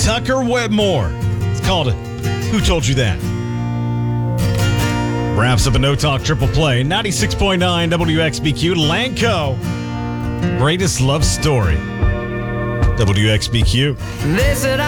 Tucker Wetmore. It's called Who Told You That? Wraps up a No Talk Triple Play. 96.9 WXBQ. Lanco. Greatest love story. WXBQ. They said